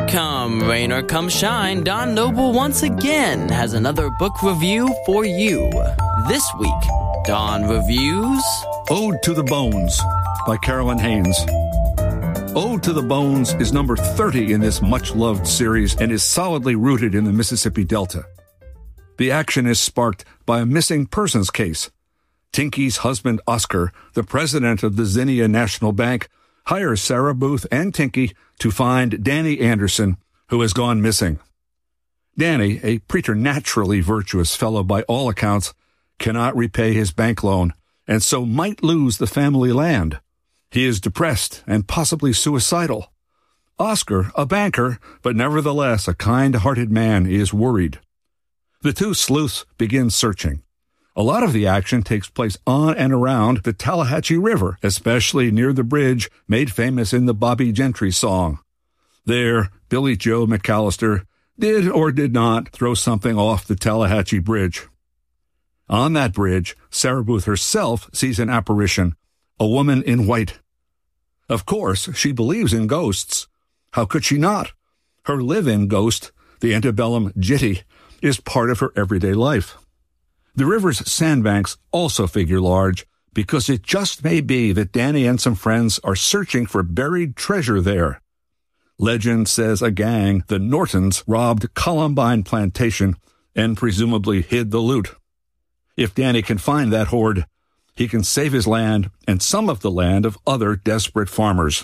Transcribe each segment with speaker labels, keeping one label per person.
Speaker 1: Come rain or come shine, Don Noble once again has another book review for you. This week, Don reviews
Speaker 2: Ode to the Bones by Carolyn Haynes. Ode to the Bones is number 30 in this much-loved series and is solidly rooted in the Mississippi Delta. The action is sparked by a missing persons case. Tinky's husband, Oscar, the president of the Zinnia National Bank, hires Sarah Booth and Tinky to find Danny Anderson, who has gone missing. Danny, a preternaturally virtuous fellow by all accounts, cannot repay his bank loan, and so might lose the family land. He is depressed and possibly suicidal. Oscar, a banker, but nevertheless a kind-hearted man, is worried. The two sleuths begin searching. A lot of the action takes place on and around the Tallahatchie River, especially near the bridge made famous in the Bobby Gentry song. There, Billy Joe McAllister did or did not throw something off the Tallahatchie Bridge. On that bridge, Sarah Booth herself sees an apparition, a woman in white. Of course, she believes in ghosts. How could she not? Her live-in ghost, the antebellum Jitty, is part of her everyday life. The river's sandbanks also figure large because it just may be that Danny and some friends are searching for buried treasure there. Legend says a gang, the Nortons, robbed Columbine Plantation and presumably hid the loot. If Danny can find that hoard, he can save his land and some of the land of other desperate farmers.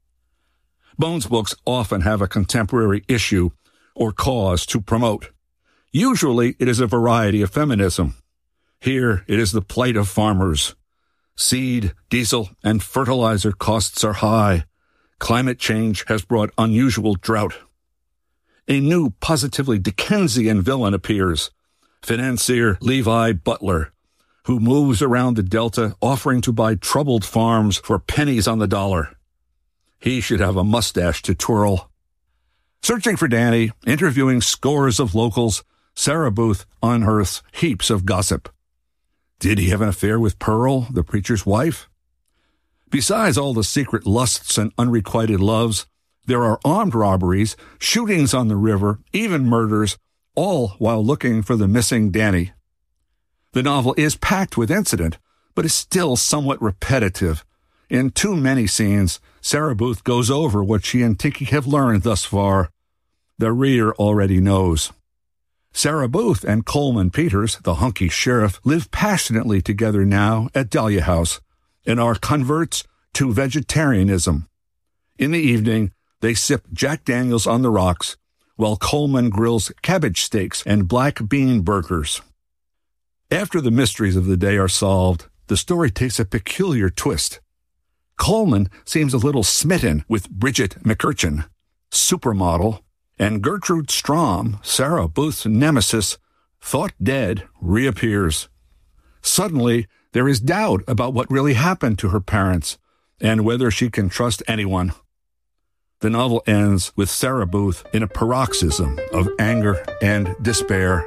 Speaker 2: Bones books often have a contemporary issue or cause to promote. Usually it is a variety of feminism. Here it is the plight of farmers. Seed, diesel, and fertilizer costs are high. Climate change has brought unusual drought. A new, positively Dickensian villain appears, financier Levi Butler, who moves around the Delta offering to buy troubled farms for pennies on the dollar. He should have a mustache to twirl. Searching for Danny, interviewing scores of locals, Sarah Booth unearths heaps of gossip. Did he have an affair with Pearl, the preacher's wife? Besides all the secret lusts and unrequited loves, there are armed robberies, shootings on the river, even murders, all while looking for the missing Danny. The novel is packed with incident, but is still somewhat repetitive. In too many scenes, Sarah Booth goes over what she and Tinky have learned thus far. The reader already knows. Sarah Booth and Coleman Peters, the hunky sheriff, live passionately together now at Dahlia House and are converts to vegetarianism. In the evening, they sip Jack Daniels on the rocks, while Coleman grills cabbage steaks and black bean burgers. After the mysteries of the day are solved, the story takes a peculiar twist. Coleman seems a little smitten with Bridget McCurchin, supermodel, and Gertrude Strom, Sarah Booth's nemesis, thought dead, reappears. Suddenly, there is doubt about what really happened to her parents and whether she can trust anyone. The novel ends with Sarah Booth in a paroxysm of anger and despair.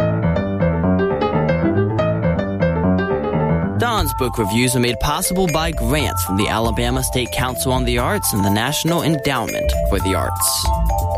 Speaker 1: Don's book reviews are made possible by grants from the Alabama State Council on the Arts and the National Endowment for the Arts.